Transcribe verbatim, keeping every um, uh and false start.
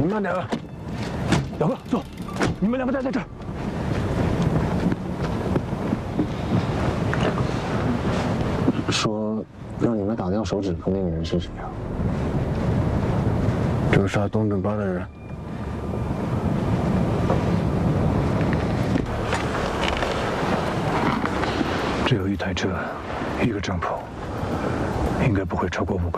你慢点啊，表哥，坐，你们两个待在这儿。 说让你们打掉手指头那个人是谁啊？ 就是杀东正八的人。只有一台车，一个帐篷，应该不会超过五个。